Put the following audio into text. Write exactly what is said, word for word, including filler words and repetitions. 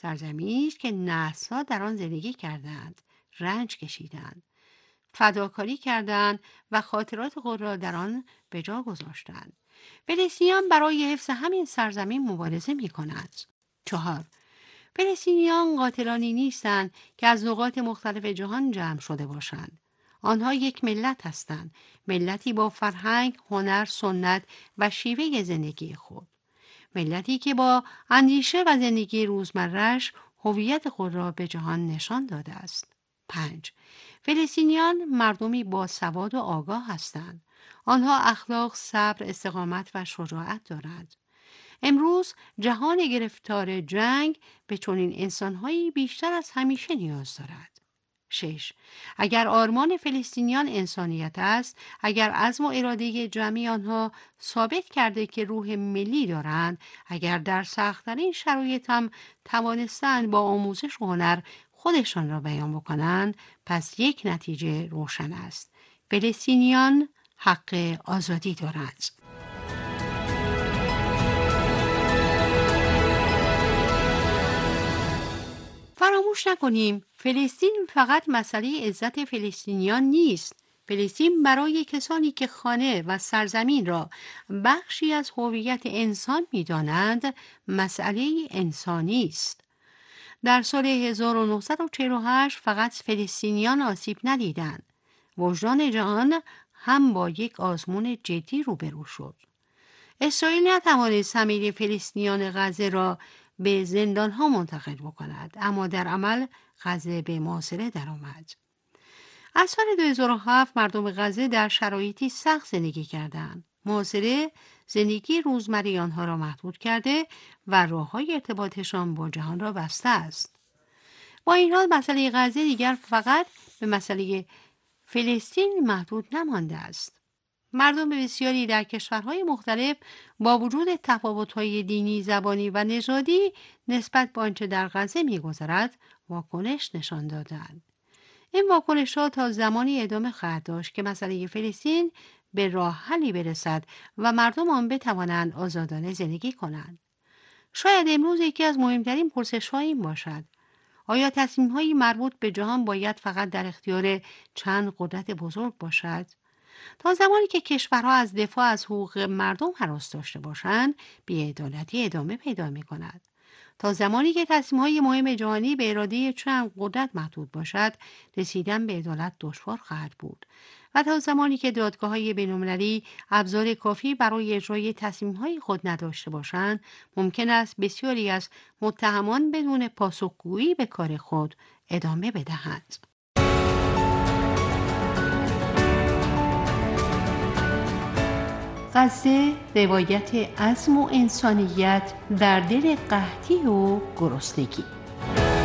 سرزمینی است که نسل‌ها در آن زندگی کردند، رنج کشیدند، فداکاری کردند و خاطرات خود را در آن به جا گذاشتند. فلسطینیان برای حفظ همین سرزمین مبارزه می‌کنند. چهار. فلسطینیان قاتلانی نیستند که از نقاط مختلف جهان جمع شده باشند. آنها یک ملت هستند، ملتی با فرهنگ، هنر، سنت و شیوه زندگی خود. ملتی که با اندیشه و زندگی روزمره‌اش هویت خود را به جهان نشان داده است. پنج. فلسطینیان مردمی با سواد و آگاه هستند. آنها اخلاق، صبر، استقامت و شجاعت دارند. امروز جهان گرفتار جنگ به چنین انسان‌هایی بیشتر از همیشه نیاز دارد. شش. اگر آرمان فلسطینیان انسانیت است، اگر عزم و اراده جمعی آنها ثابت کرده که روح ملی دارند، اگر در سخت‌ترین شرایط هم توانستند با آموزش و هنر خودشان را بیان بکنند، پس یک نتیجه روشن است: فلسطینیان حق آزادی دارند. فراموش نکنیم فلسطین فقط مسئله عزت فلسطینیان نیست. فلسطین برای کسانی که خانه و سرزمین را بخشی از هویت انسان می‌دانند مسئله انسانی است. در سال هزار و نهصد و چهل و هشت فقط فلسطینیان آسیب ندیدند. وجدان جهان هم با یک آزمون جدی روبرو شد. اسرائیل نتوانست همه فلسطینیان غزه را به زندانها منتقل بکند، اما در عمل غزه به محاصره درآمد. از سال دو هزار و هفت مردم غزه در شرایطی سخت زندگی کردند. محاصره زندگی روزمره آنها را محدود کرده و راه‌های ارتباطشان با جهان را بسته است. با این حال مسئله غزه دیگر فقط به مسئله فلسطین محدود نمانده است. مردم بسیاری در کشورهای مختلف با وجود تفاوت‌های دینی، زبانی و نژادی نسبت به آنچه در غزه می‌گذرد واکنش نشان دادند. این واکنش‌ها تا زمانی ادامه خواهد داشت که مسئله فلسطین به راه حلی برسد و مردم آن بتوانند آزادانه زندگی کنند. شاید امروز یکی از مهمترین پرسش‌ها این باشد: آیا تصمیم‌های مربوط به جهان باید فقط در اختیار چند قدرت بزرگ باشد؟ تا زمانی که کشورها از دفاع از حقوق مردم هراس داشته باشند، بی‌عدالتی ادامه پیدا می‌کند. تا زمانی که تصمیم‌های مهم جهانی به اراده چند قدرت محدود باشد، رسیدن به عدالت دشوار خواهد بود. و تا زمانی که دادگاه‌های بین‌المللی ابزار کافی برای اجرای تصمیم‌های خود نداشته باشند، ممکن است بسیاری از متهمان بدون پاسخگویی به کار خود ادامه بدهند. غزه روایت عزم و انسانیت در دل قحطی و گرسنگی.